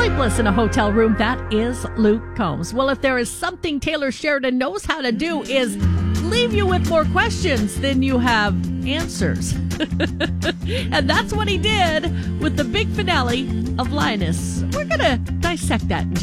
Sleepless in a Hotel Room, that is Luke Combs. Well, if there is something Taylor Sheridan knows how to do, is leave you with more questions than you have answers. And that's what he did with the big finale of Lioness. We're going to dissect that in just